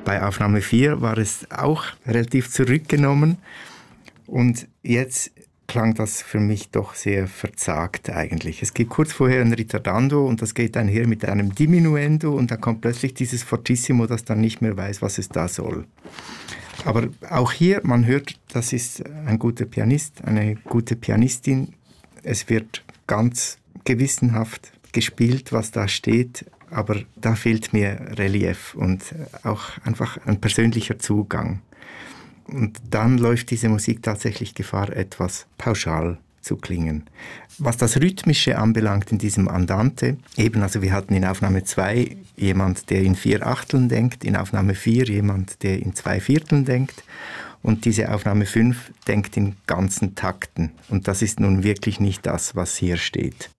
Bei Aufnahme 4 war es auch relativ zurückgenommen und jetzt klang das für mich doch sehr verzagt eigentlich. Es gibt kurz vorher ein Ritardando und das geht einher mit einem Diminuendo und dann kommt plötzlich dieses Fortissimo, das dann nicht mehr weiß, was es da soll. Aber auch hier, man hört, das ist ein guter Pianist, eine gute Pianistin. Es wird ganz gewissenhaft gespielt, was da steht, aber da fehlt mir Relief und auch einfach ein persönlicher Zugang. Und dann läuft diese Musik tatsächlich Gefahr, etwas pauschal zu klingen. Was das Rhythmische anbelangt in diesem Andante, eben, also wir hatten in Aufnahme 2 jemand, der in 4 Achteln denkt, in Aufnahme 4 jemand, der in 2 Vierteln denkt und diese Aufnahme 5 denkt in ganzen Takten. Und das ist nun wirklich nicht das, was hier steht.